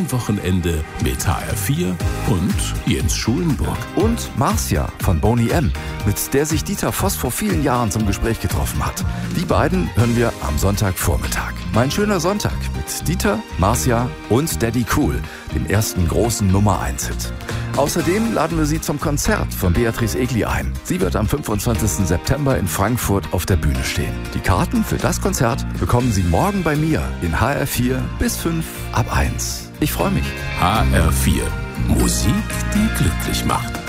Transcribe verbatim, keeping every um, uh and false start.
Ein Wochenende mit H R vier und Jens Schulenburg. Und Marcia von Boney M., mit der sich Dieter Voss vor vielen Jahren zum Gespräch getroffen hat. Die beiden hören wir am Sonntagvormittag. Mein schöner Sonntag mit Dieter, Marcia und Daddy Cool, dem ersten großen Nummer eins Hit. Außerdem laden wir Sie zum Konzert von Beatrice Egli ein. Sie wird am fünfundzwanzigsten September in Frankfurt auf der Bühne stehen. Die Karten für das Konzert bekommen Sie morgen bei mir in H R vier bis fünf ab eins. Ich freue mich. H R vier. Musik, die glücklich macht.